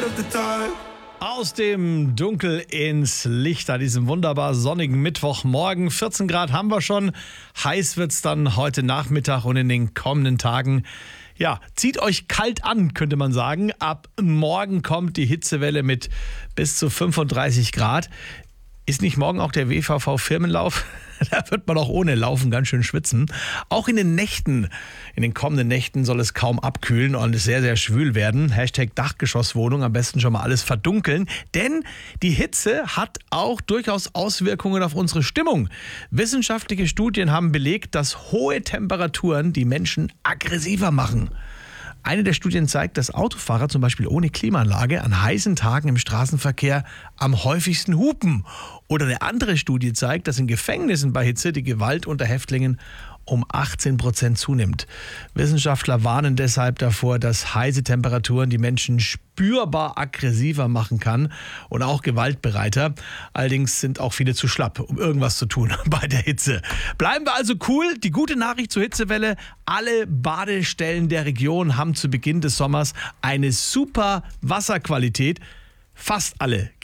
Aus dem Dunkel ins Licht an diesem wunderbar sonnigen Mittwochmorgen. 14 Grad haben wir schon. Heiß wird's dann heute Nachmittag und in den kommenden Tagen. Ja, zieht euch kalt an, könnte man sagen. Ab morgen kommt die Hitzewelle mit bis zu 35 Grad. Ist nicht morgen auch der WVV-Firmenlauf? Da wird man auch ohne Laufen ganz schön schwitzen. Auch in den Nächten, in den kommenden Nächten soll es kaum abkühlen und es sehr, sehr schwül werden. Hashtag Dachgeschosswohnung, am besten schon mal alles verdunkeln. Denn die Hitze hat auch durchaus Auswirkungen auf unsere Stimmung. Wissenschaftliche Studien haben belegt, dass hohe Temperaturen die Menschen aggressiver machen. Eine der Studien zeigt, dass Autofahrer zum Beispiel ohne Klimaanlage an heißen Tagen im Straßenverkehr am häufigsten hupen. Oder eine andere Studie zeigt, dass in Gefängnissen bei Hitze die Gewalt unter Häftlingen um 18% zunimmt. Wissenschaftler warnen deshalb davor, dass heiße Temperaturen die Menschen spürbar aggressiver machen kann und auch gewaltbereiter. Allerdings sind auch viele zu schlapp, um irgendwas zu tun bei der Hitze. Bleiben wir also cool. Die gute Nachricht zur Hitzewelle: alle Badestellen der Region haben zu Beginn des Sommers eine super Wasserqualität. Fast alle.